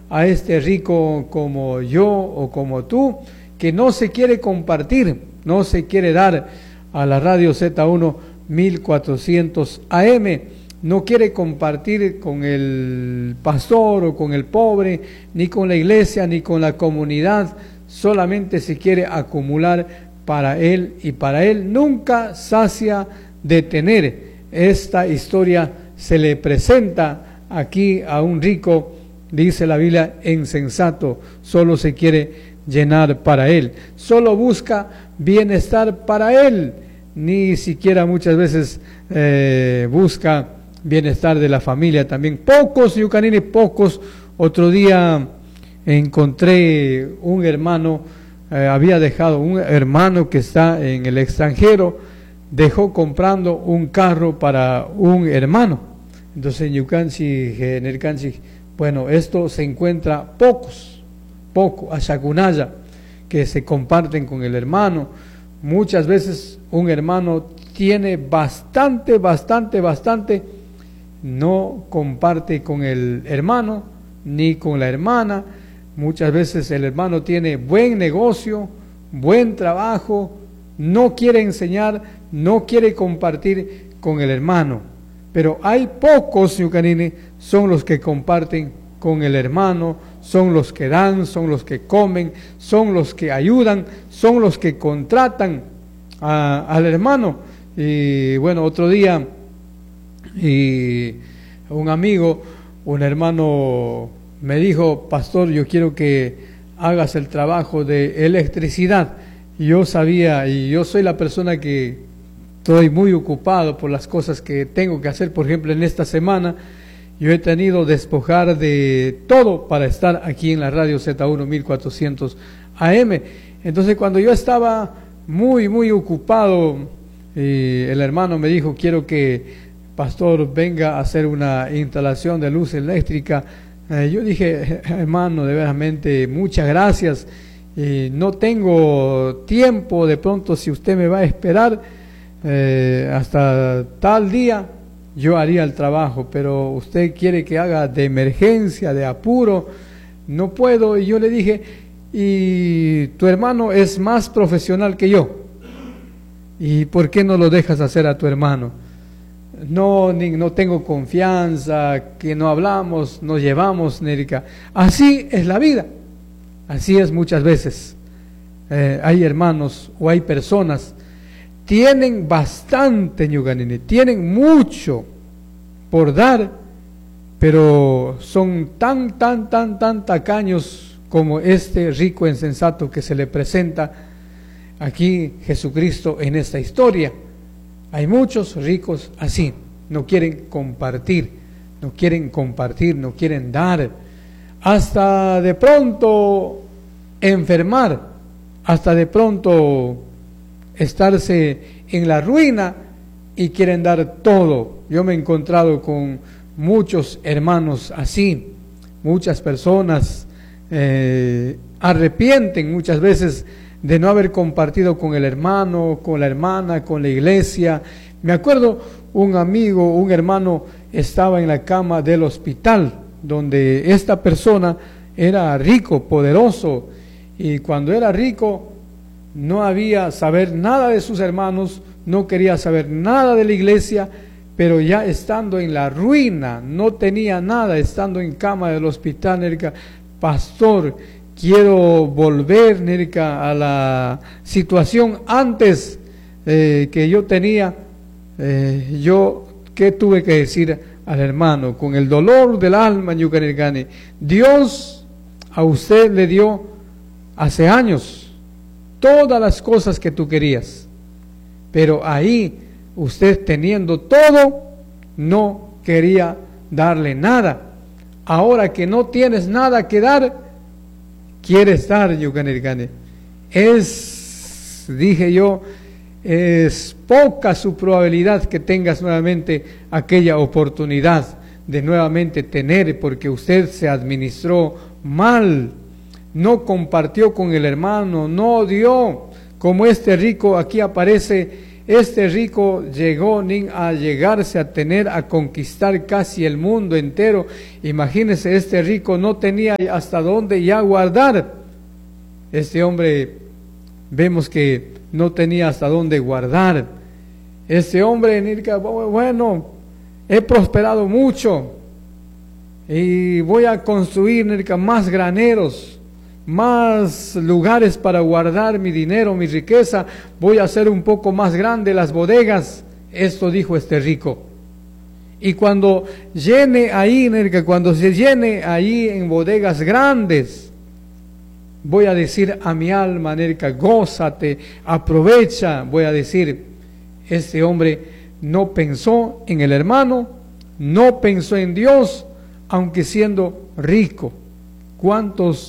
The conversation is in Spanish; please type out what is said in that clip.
a este rico como yo o como tú, que no se quiere compartir, no se quiere dar a la radio Z1 1400 AM, no quiere compartir con el pastor o con el pobre, ni con la iglesia, ni con la comunidad, solamente se quiere acumular para él, y para él nunca sacia de tener. Esta historia se le presenta aquí a un rico, dice la Biblia, insensato, solo se quiere llenar para él, solo busca bienestar para él, ni siquiera muchas veces busca bienestar de la familia también. Pocos, Yucanini, pocos. Otro día encontré un hermano, había dejado un hermano que está en el extranjero, dejó comprando un carro para un hermano. Entonces en Yucanchi, en el Canchi, bueno, esto se encuentra pocos, Ashakunaya, que se comparten con el hermano. Muchas veces un hermano tiene bastante, no comparte con el hermano ni con la hermana. Muchas veces el hermano tiene buen negocio, buen trabajo, no quiere enseñar, no quiere compartir con el hermano. Pero hay pocos, Yucanini, son los que comparten con el hermano, son los que dan, son los que comen, son los que ayudan, son los que contratan al hermano. Y bueno, otro día, y un amigo, un hermano me dijo: pastor, yo quiero que hagas el trabajo de electricidad. Y yo sabía, y yo soy la persona que estoy muy ocupado por las cosas que tengo que hacer. Por ejemplo, en esta semana yo he tenido que despojar de todo para estar aquí en la radio Z1 1400 AM. Entonces, cuando yo estaba muy ocupado, el hermano me dijo: quiero que pastor venga a hacer una instalación de luz eléctrica. Yo dije: hermano, de veramente muchas gracias, no tengo tiempo, de pronto si usted me va a esperar hasta tal día, yo haría el trabajo, pero usted quiere que haga de emergencia, de apuro, no puedo. Y yo le dije: y tu hermano es más profesional que yo, ¿y por qué no lo dejas hacer a tu hermano? No tengo confianza, que no hablamos, nos llevamos, Nérica. Así es la vida, así es muchas veces. Hay hermanos o hay personas, tienen bastante, Ñuganini, tienen mucho por dar, pero son tan tacaños como este rico insensato que se le presenta aquí Jesucristo en esta historia. Hay muchos ricos así, no quieren compartir, no quieren dar, hasta de pronto enfermar, hasta de pronto estarse en la ruina, y quieren dar todo. Yo me he encontrado con muchos hermanos así, muchas personas arrepienten muchas veces de no haber compartido con el hermano, con la hermana, con la iglesia. Me acuerdo un amigo, un hermano, estaba en la cama del hospital, donde esta persona era rico, poderoso, y cuando era rico no había saber nada de sus hermanos, no quería saber nada de la iglesia, pero ya estando en la ruina, no tenía nada, estando en cama del hospital, Nérica: pastor, quiero volver, Nérica, a la situación antes que yo tenía. Yo, ¿qué tuve que decir al hermano? Con el dolor del alma, Ñucanirgani: Dios a usted le dio hace años todas las cosas que tú querías, pero ahí usted, teniendo todo, no quería darle nada. Ahora que no tienes nada que dar, quieres dar, Yucanirgane. Dije yo, es poca su probabilidad que tengas nuevamente aquella oportunidad de nuevamente tener, porque usted se administró mal, no compartió con el hermano, no dio, como este rico aquí aparece este rico llegó a llegarse a tener, a conquistar casi el mundo entero. Imagínense, este rico no tenía hasta dónde ya guardar. Este hombre, vemos que no tenía hasta dónde guardar. Este hombre, bueno, he prosperado mucho y voy a construir más graneros, más lugares para guardar mi dinero, mi riqueza. Voy a hacer un poco más grande las bodegas. Esto dijo este rico. Y cuando llene ahí, cuando se llene ahí en bodegas grandes, voy a decir a mi alma, gózate, aprovecha. Voy a decir, este hombre no pensó en el hermano, no pensó en Dios, aunque siendo rico. ¿Cuántos